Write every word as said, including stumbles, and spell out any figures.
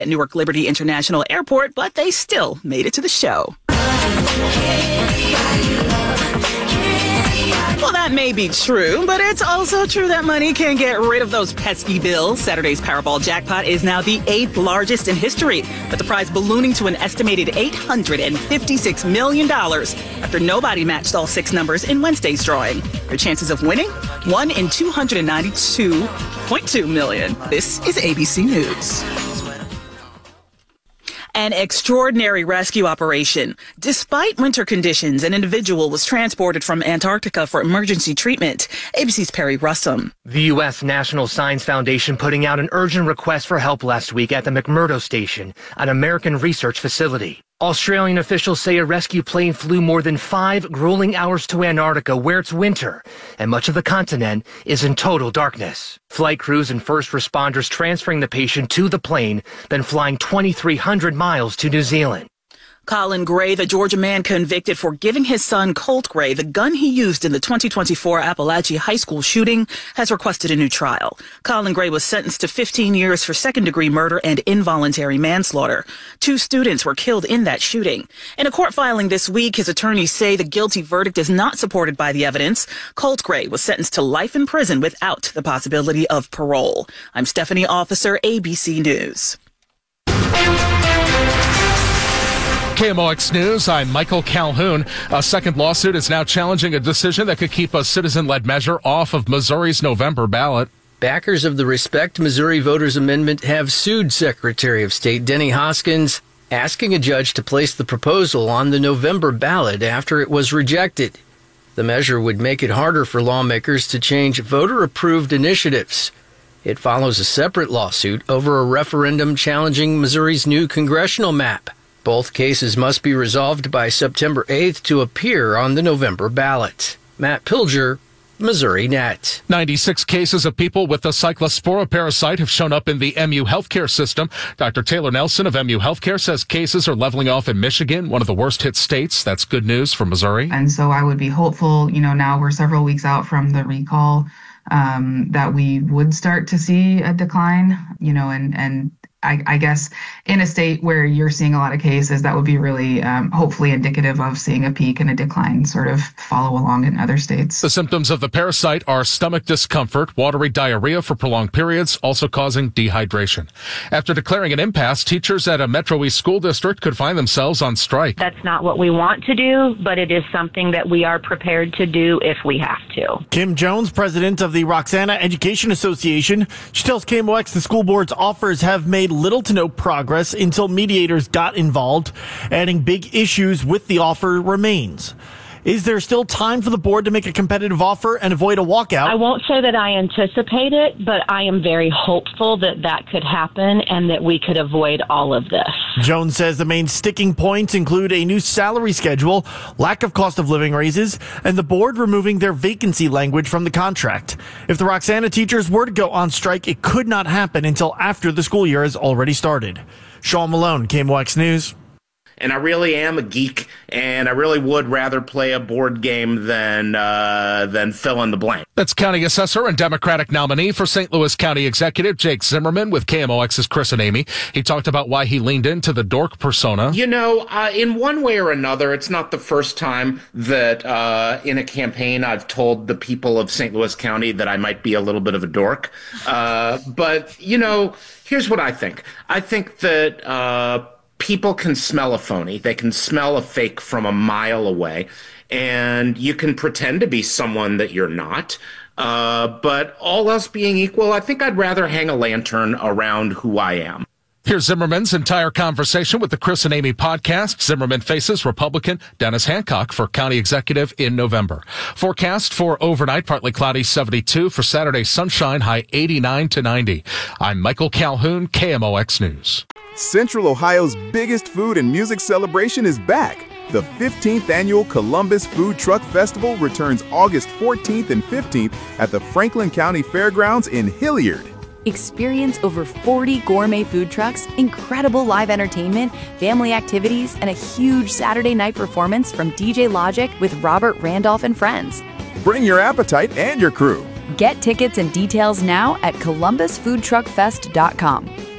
at Newark Liberty International Airport, but they still made it to the show. Well, that may be true, but it's also true that money can get rid of those pesky bills. Saturday's Powerball jackpot is now the eighth largest in history, with the prize ballooning to an estimated eight hundred fifty-six million dollars after nobody matched all six numbers in Wednesday's drawing. Your chances of winning? one in two hundred ninety-two point two million. This is A B C News. An extraordinary rescue operation. Despite winter conditions, an individual was transported from Antarctica for emergency treatment. A B C's Perry Russum. The U S National Science Foundation putting out an urgent request for help last week at the McMurdo Station, an American research facility. Australian officials say a rescue plane flew more than five grueling hours to Antarctica, where it's winter, and much of the continent is in total darkness. Flight crews and first responders transferring the patient to the plane, then flying twenty-three hundred miles to New Zealand. Colin Gray, the Georgia man convicted for giving his son Colt Gray the gun he used in the twenty twenty-four Appalachia High School shooting, has requested a new trial. Colin Gray was sentenced to fifteen years for second-degree murder and involuntary manslaughter. Two students were killed in that shooting. In a court filing this week, his attorneys say the guilty verdict is not supported by the evidence. Colt Gray was sentenced to life in prison without the possibility of parole. I'm Stephanie Officer, A B C News. K M O X News, I'm Michael Calhoun. A second lawsuit is now challenging a decision that could keep a citizen-led measure off of Missouri's November ballot. Backers of the Respect Missouri Voters Amendment have sued Secretary of State Denny Hoskins, asking a judge to place the proposal on the November ballot after it was rejected. The measure would make it harder for lawmakers to change voter-approved initiatives. It follows a separate lawsuit over a referendum challenging Missouri's new congressional map. Both cases must be resolved by September eighth to appear on the November ballot. Matt Pilger, Missouri Net. ninety-six cases of people with the cyclospora parasite have shown up in the M U healthcare system. Doctor Taylor Nelson of M U Healthcare says cases are leveling off in Michigan, one of the worst hit states. That's good news for Missouri. And so I would be hopeful, you know, now we're several weeks out from the recall, um, that we would start to see a decline, you know, and, and I, I guess in a state where you're seeing a lot of cases, that would be really um, hopefully indicative of seeing a peak and a decline sort of follow along in other states. The symptoms of the parasite are stomach discomfort, watery diarrhea for prolonged periods, also causing dehydration. After declaring an impasse, teachers at a Metro East school district could find themselves on strike. That's not what we want to do, but it is something that we are prepared to do if we have to. Kim Jones, president of the Roxana Education Association, she tells K M O X the school board's offers have made little to no progress until mediators got involved, adding big issues with the offer remains. Is there still time for the board to make a competitive offer and avoid a walkout? I won't say that I anticipate it, but I am very hopeful that that could happen and that we could avoid all of this. Jones says the main sticking points include a new salary schedule, lack of cost of living raises, and the board removing their vacancy language from the contract. If the Roxana teachers were to go on strike, it could not happen until after the school year has already started. Sean Malone, K M O X News. And I really am a geek, and I really would rather play a board game than uh, than fill in the blank. That's County Assessor and Democratic nominee for Saint Louis County Executive Jake Zimmerman with K M O X's Chris and Amy. He talked about why he leaned into the dork persona. You know, uh, in one way or another, it's not the first time that uh, in a campaign I've told the people of Saint Louis County that I might be a little bit of a dork. Uh, but, you know, here's what I think. I think that uh, people can smell a phony. They can smell a fake from a mile away, and you can pretend to be someone that you're not. Uh, but all else being equal, I think I'd rather hang a lantern around who I am. Here's Zimmerman's entire conversation with the Chris and Amy podcast. Zimmerman faces Republican Dennis Hancock for county executive in November. Forecast for overnight, partly cloudy, seventy-two. For Saturday, sunshine, high eighty-nine to ninety. I'm Michael Calhoun, K M O X News. Central Ohio's biggest food and music celebration is back. The fifteenth Annual Columbus Food Truck Festival returns August fourteenth and fifteenth at the Franklin County Fairgrounds in Hilliard. Experience over forty gourmet food trucks, incredible live entertainment, family activities, and a huge Saturday night performance from D J Logic with Robert Randolph and friends. Bring your appetite and your crew. Get tickets and details now at columbus food truck fest dot com.